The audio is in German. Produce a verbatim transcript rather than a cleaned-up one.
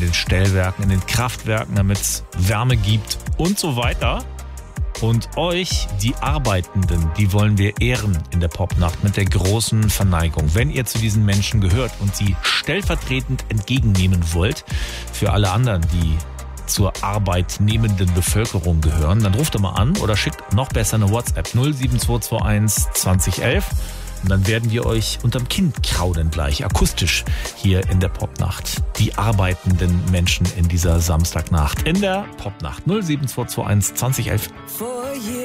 den Stellwerken, in den Kraftwerken, damit es Wärme gibt und so weiter. Und euch, die Arbeitenden, die wollen wir ehren in der Popnacht mit der großen Verneigung. Wenn ihr zu diesen Menschen gehört und sie stellvertretend entgegennehmen wollt, für alle anderen, die zur arbeitnehmenden Bevölkerung gehören, dann ruft doch mal an oder schickt noch besser eine WhatsApp null sieben zwei zwei eins zwanzig elf. Und dann werden wir euch unterm Kinn kraulen gleich, akustisch hier in der Popnacht. Die arbeitenden Menschen in dieser Samstagnacht. In der Popnacht null sieben zwei zwei eins zwanzig elf.